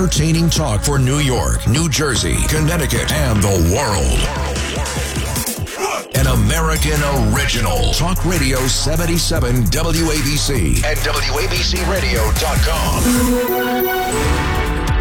Entertaining talk for New York, New Jersey, Connecticut, and the world. An American original. Talk Radio 77 WABC and WABCRadio.com.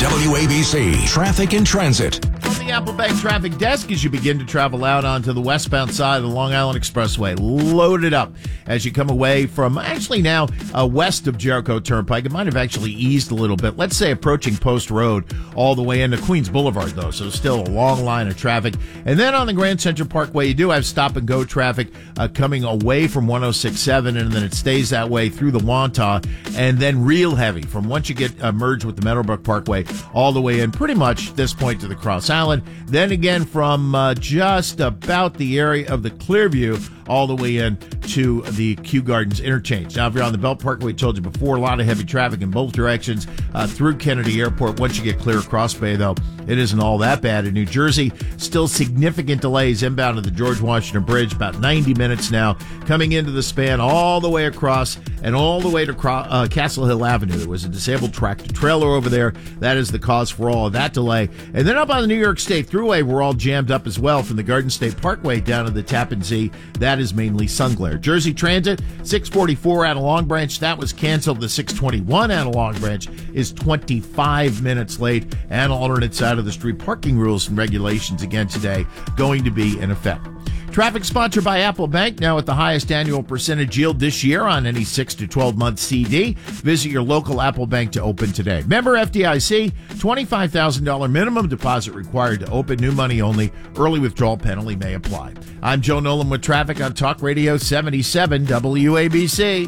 WABC Traffic and Transit. On the Apple Bank traffic desk as you begin to travel out onto the westbound side of the Long Island Expressway. Loaded up as you come away from actually now west of Jericho Turnpike. It might have actually eased a little bit. Let's say approaching Post Road all the way into Queens Boulevard, though. So still a long line of traffic. And then on the Grand Central Parkway, you do have stop and go traffic coming away from 106.7, and then it stays that way through the Wantagh, and then real heavy from once you get merged with the Meadowbrook Parkway all the way in pretty much this point to the Cross Island. Then again from just about the area of the Clearview all the way in to the Kew Gardens interchange. Now, if you're on the Belt Parkway, we told you before, a lot of heavy traffic in both directions through Kennedy Airport. Once you get clear across Bay, though, it isn't all that bad. In New Jersey, still significant delays inbound to the George Washington Bridge, about 90 minutes now, coming into the span all the way across and all the way to Castle Hill Avenue. There was a disabled tractor trailer over there. That is the cause for all of that delay. And then up on the New York State Thruway, we're all jammed up as well from the Garden State Parkway down to the Tappan Zee. That is mainly sun glare. Jersey Transit, 644 out of Long Branch. That was canceled. The 621 out of Long Branch is 25 minutes late. And alternate side of the street parking rules and regulations again today going to be in effect. Traffic sponsored by Apple Bank, now at the highest annual percentage yield this year on any 6 to 12-month CD. Visit your local Apple Bank to open today. Member FDIC, $25,000 minimum deposit required to open, new money only. Early withdrawal penalty may apply. I'm Joe Nolan with traffic on Talk Radio 77 WABC.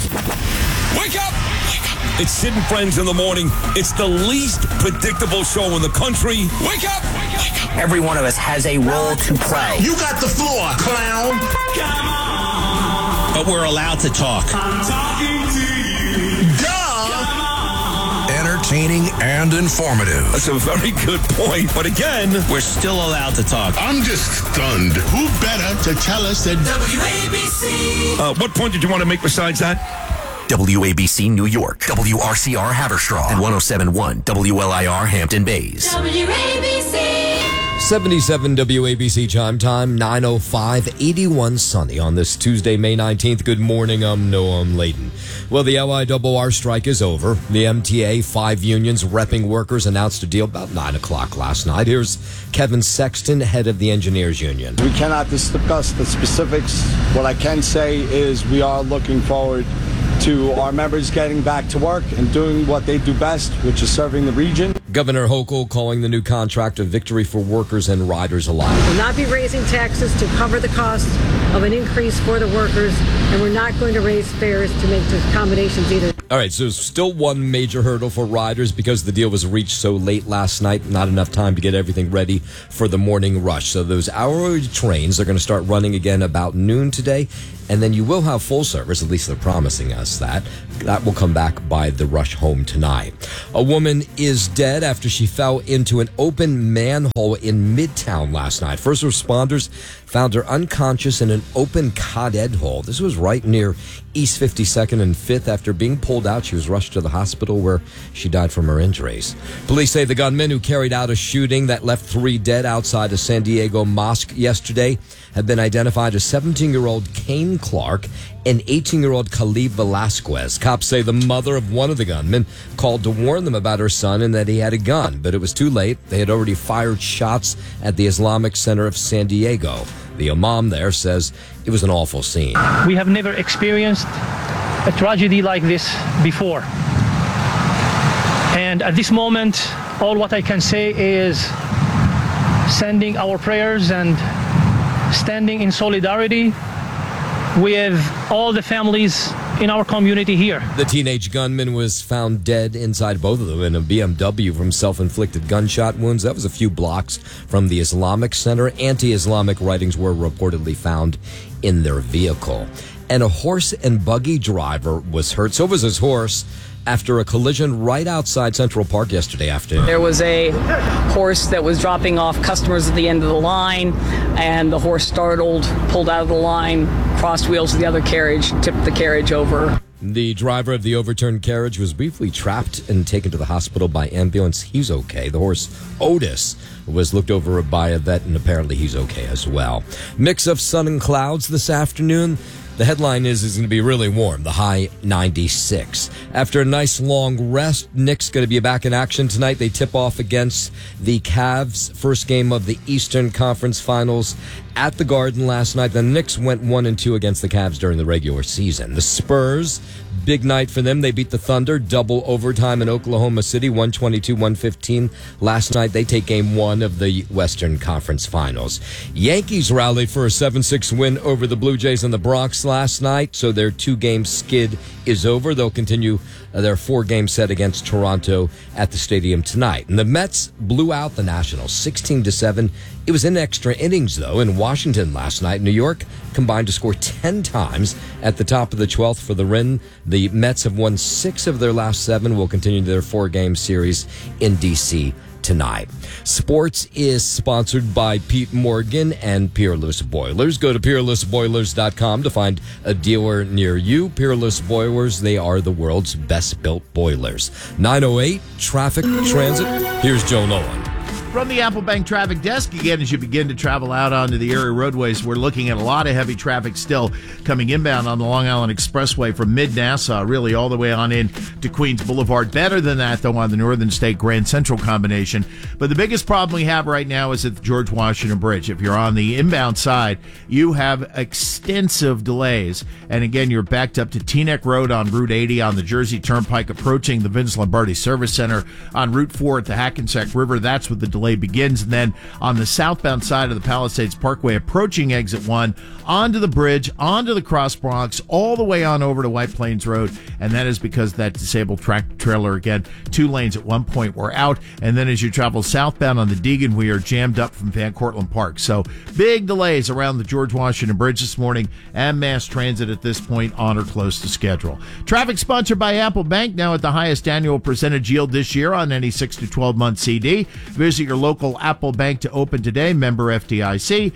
Wake up! It's Sid and Friends in the morning. It's the least predictable show in the country. Wake up! Wake up! Every one of us has a role to play. You got the floor, clown. Come on. But we're allowed to talk. I'm talking to you. Duh. Entertaining and informative. That's a very good point. But again, we're still allowed to talk. I'm just stunned. Who better to tell us that WABC? What point did you want to make besides that? WABC New York, WRCR Haverstraw, and 107.1 WLIR Hampton Bays. WABC. 77 WABC chime time, 9:05, 81 sunny on this Tuesday, May 19th. Good morning, I'm Noam Layton. Well, the LIRR strike is over. The MTA, 5 unions repping workers, announced a deal about 9 o'clock last night. Here's Kevin Sexton, head of the Engineers Union. We cannot discuss the specifics. What I can say is we are looking forward to our members getting back to work and doing what they do best, which is serving the region. Governor Hochul calling the new contract a victory for workers and riders alike. We'll not be raising taxes to cover the cost of an increase for the workers, and we're not going to raise fares to make the accommodations either. All right, so there's still one major hurdle for riders because the deal was reached so late last night, not enough time to get everything ready for the morning rush. So those hourly trains are going to start running again about noon today, and then you will have full service, at least they're promising us that. That will come back by the rush home tonight. A woman is dead after she fell into an open manhole in Midtown last night. First responders found her unconscious in an open Con Ed hole. This was right near East 52nd and 5th. After being pulled out, she was rushed to the hospital where she died from her injuries. Police say the gunman who carried out a shooting that left 3 dead outside a San Diego mosque yesterday had been identified as 17-year-old Kane Clark and 18-year-old Khalid Velasquez. Cops say the mother of one of the gunmen called to warn them about her son and that he had a gun, but it was too late. They had already fired shots at the Islamic Center of San Diego. The imam there says it was an awful scene. We have never experienced a tragedy like this before. And at this moment, all what I can say is sending our prayers and standing in solidarity with all the families in our community here. The teenage gunman was found dead inside both of them in a BMW from self-inflicted gunshot wounds. That was a few blocks from the Islamic Center. Anti-Islamic writings were reportedly found in their vehicle. And a horse and buggy driver was hurt. So was his horse after a collision right outside Central Park yesterday afternoon. There was a horse that was dropping off customers at the end of the line, and the horse startled, pulled out of the line, crossed wheels to the other carriage, tipped the carriage over. The driver of the overturned carriage was briefly trapped and taken to the hospital by ambulance. He's okay. The horse, Otis, was looked over by a vet, and apparently he's okay as well. Mix of sun and clouds this afternoon. The headline is it's going to be really warm, the high 96. After a nice long rest, Knicks going to be back in action tonight. They tip off against the Cavs, first game of the Eastern Conference Finals at the Garden last night. The Knicks went 1-2 against the Cavs during the regular season. The Spurs, big night for them. They beat the Thunder, double overtime in Oklahoma City, 122-115. Last night, they take game 1 of the Western Conference Finals. Yankees rallied for a 7-6 win over the Blue Jays in the Bronx last night, so their 2-game skid is over. They'll continue their 4-game set against Toronto at the stadium tonight. And the Mets blew out the Nationals 16-7. It was in extra innings, though, in Washington last night. New York combined to score 10 times at the top of the 12th for the win. The Mets have won 6 of their last 7, will continue their 4-game series in D.C. tonight. Sports is sponsored by Pete Morgan and Peerless Boilers. Go to peerlessboilers.com to find a dealer near you. Peerless Boilers, they are the world's best built boilers. 908 Traffic Transit. Here's Joe Nolan. From the Apple Bank Traffic Desk, again, as you begin to travel out onto the area roadways, we're looking at a lot of heavy traffic still coming inbound on the Long Island Expressway from mid-Nassau, really all the way on in to Queens Boulevard. Better than that, though, on the Northern State Grand Central combination. But the biggest problem we have right now is at the George Washington Bridge. If you're on the inbound side, you have extensive delays. And again, you're backed up to Teaneck Road on Route 80 on the Jersey Turnpike, approaching the Vince Lombardi Service Center on Route 4 at the Hackensack River. That's what the delay begins. And then on the southbound side of the Palisades Parkway, approaching exit 1, onto the bridge, onto the Cross Bronx, all the way on over to White Plains Road. And that is because that disabled tractor trailer, again, 2 lanes at one point were out. And then as you travel southbound on the Deegan, we are jammed up from Van Cortlandt Park. So big delays around the George Washington Bridge this morning, and mass transit at this point on or close to schedule. Traffic sponsored by Apple Bank, now at the highest annual percentage yield this year on any 6 to 12 month CD. Visit your local Apple Bank to open today. Member FDIC.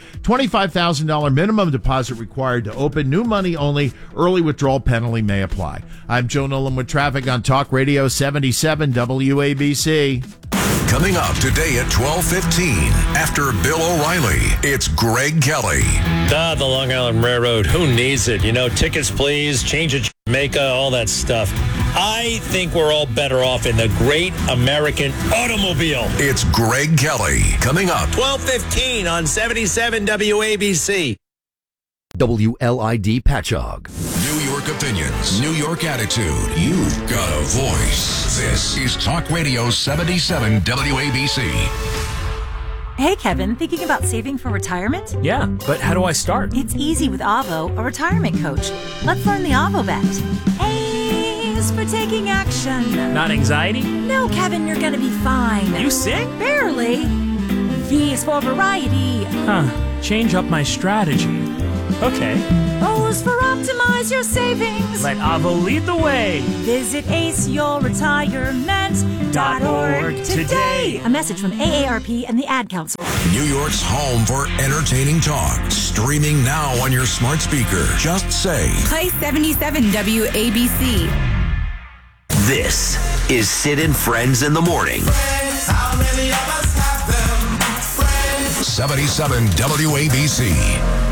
$25,000 minimum deposit required to open. New money only. Early withdrawal penalty may apply. I'm Joe Nolan with traffic on Talk Radio 77 WABC. Coming up today at 12:15, after Bill O'Reilly, it's Greg Kelly. The Long Island Railroad, who needs it? You know, tickets please, change at Jamaica, all that stuff. I think we're all better off in the great American automobile. It's Greg Kelly. Coming up. 12:15 on 77 WABC. WLID Patchogue. New York opinions, New York attitude. You've got a voice. This is Talk Radio 77 WABC. Hey, Kevin, thinking about saving for retirement? Yeah, but how do I start? It's easy with Avo, a retirement coach. Let's learn the Avo bet. A is for taking action. Not anxiety? No, Kevin, you're gonna be fine. You sick? Barely. V is for variety. Change up my strategy. Okay. O is for optimize your savings. Let Avo lead the way. Visit aceyourretirement.org today. A message from AARP and the Ad Council. New York's home for entertaining talk. Streaming now on your smart speaker. Just say, play 77 WABC. This is Sid and Friends in the Morning. How many of us have them? Friends. 77 WABC.